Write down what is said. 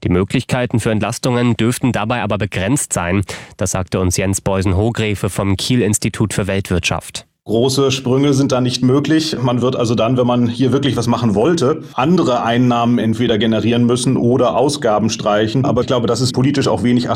Die Möglichkeiten für Entlastungen dürften dabei aber begrenzt sein. Das sagte uns Jens Beusen-Hogrefe vom Kiel-Institut für Weltwirtschaft. Große Sprünge sind da nicht möglich. Man wird also dann, wenn man hier wirklich was machen wollte, andere Einnahmen entweder generieren müssen oder Ausgaben streichen. Aber ich glaube, das ist politisch auch wenig